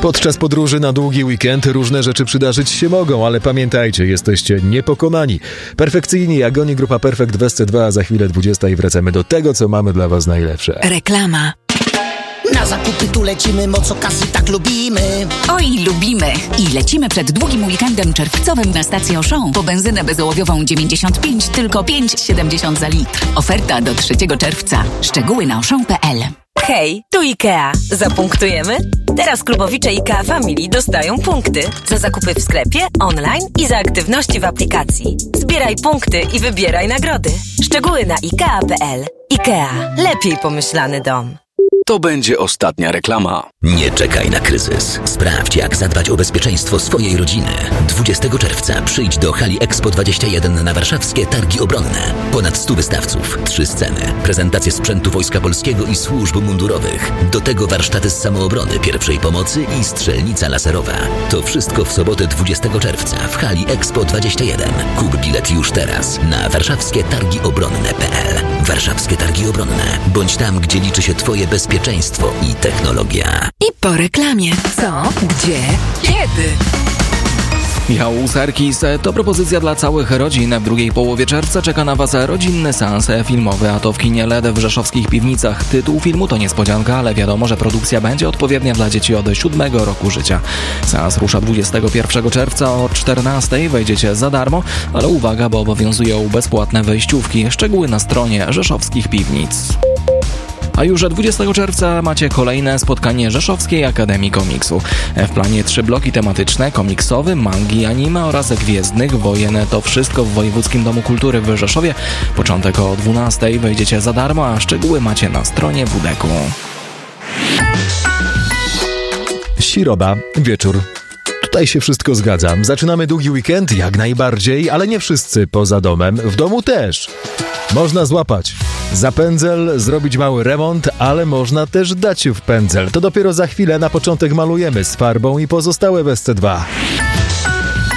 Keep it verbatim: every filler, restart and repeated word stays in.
Podczas podróży na długi weekend różne rzeczy przydarzyć się mogą, ale pamiętajcie, jesteście niepokonani. Perfekcyjni jak oni, grupa Perfekt w S C dwa, a za chwilę dwudziesta i wracamy do tego, co mamy dla was najlepsze. Reklama. Na zakupy tu lecimy, moc okazji tak lubimy. Oj, lubimy! I lecimy przed długim weekendem czerwcowym na stację Auchan. Po benzynę bezołowiową dziewięćdziesiąt pięć, tylko pięć siedemdziesiąt za litr. Oferta do trzeciego czerwca. Szczegóły na auchan kropka p l. Hej, tu IKEA. Zapunktujemy? Teraz klubowicze IKEA Family dostają punkty za zakupy w sklepie, online i za aktywności w aplikacji. Zbieraj punkty i wybieraj nagrody. Szczegóły na ikea kropka p l. IKEA. Lepiej pomyślany dom. To będzie ostatnia reklama. Nie czekaj na kryzys. Sprawdź, jak zadbać o bezpieczeństwo swojej rodziny. dwudziestego czerwca przyjdź do hali Expo dwadzieścia jeden na warszawskie Targi Obronne. Ponad stu wystawców, trzy sceny, prezentacje sprzętu Wojska Polskiego i służb mundurowych. Do tego warsztaty z samoobrony, pierwszej pomocy i strzelnica laserowa. To wszystko w sobotę dwudziestego czerwca w hali Expo dwadzieścia jeden. Kup bilet już teraz na warszawskie targi obronne kropka p l. Warszawskie Targi Obronne. Bądź tam, gdzie liczy się twoje bezpieczeństwo i technologia. I po reklamie. Co? Gdzie? Kiedy? Michał Serkis, to propozycja dla całych rodzin. W drugiej połowie czerwca czeka na was rodzinny seans filmowy, a to w kinie L E D w rzeszowskich Piwnicach. Tytuł filmu to niespodzianka, ale wiadomo, że produkcja będzie odpowiednia dla dzieci od siódmego roku życia. Seans rusza dwudziestego pierwszego czerwca o czternastej. Wejdziecie za darmo, ale uwaga, bo obowiązują bezpłatne wejściówki. Szczegóły na stronie rzeszowskich Piwnic. A już dwudziestego czerwca macie kolejne spotkanie Rzeszowskiej Akademii Komiksu. W planie trzy bloki tematyczne: komiksowy, mangi, anime oraz Gwiezdnych Wojen. To wszystko w Wojewódzkim Domu Kultury w Rzeszowie. Początek o dwunastej. Wejdziecie za darmo, a szczegóły macie na stronie W D K-u. Siroba, wieczór. Tutaj się wszystko zgadza. Zaczynamy długi weekend, jak najbardziej, ale nie wszyscy poza domem. W domu też. Można złapać za pędzel, zrobić mały remont, ale można też dać się w pędzel. To dopiero za chwilę. Na początek malujemy z farbą i pozostałe w S C dwa.